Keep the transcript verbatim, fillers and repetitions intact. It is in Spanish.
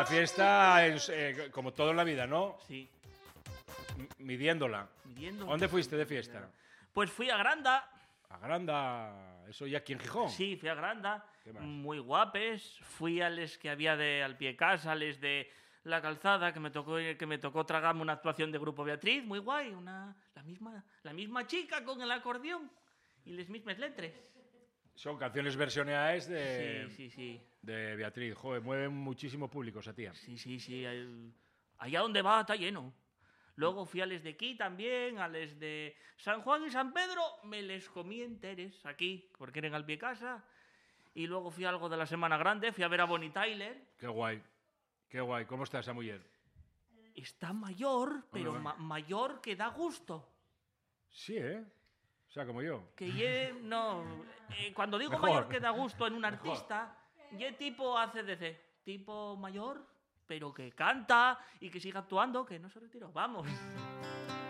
la fiesta, es, eh, como todo en la vida, ¿no? Sí. M- midiéndola. Midiendo. ¿Dónde fuiste de fiesta? Pues fui a Granda. A Granda, eso ya aquí en Gijón. Sí, fui a Granda. ¿Qué más? Muy guapes. Fui a les que había de al pie casa, les de la calzada, que me tocó que me tocó tragarme una actuación de Grupo Beatriz, muy guay, una la misma la misma chica con el acordeón y las mismas letras. Son canciones versioneadas de, Sí, sí, sí. de Beatriz. Joder, mueven muchísimo público esa tía. Sí, sí, sí. el- Allá donde va está lleno. Luego fui a les de aquí también, a les de San Juan y San Pedro, me les comí enteres aquí, porque eran al pie casa. Y luego fui a algo de la Semana Grande, fui a ver a Bonnie Tyler. Qué guay. Qué guay. ¿Cómo está esa mujer? Está mayor, pero Hola. ma- mayor que da gusto. Sí, ¿eh? O sea, como yo. Que ye, no, eh, cuando digo Mejor. mayor que da gusto en un Mejor. artista, ye tipo A C D C, tipo mayor, pero que canta y que siga actuando, que no se retiró. Vamos.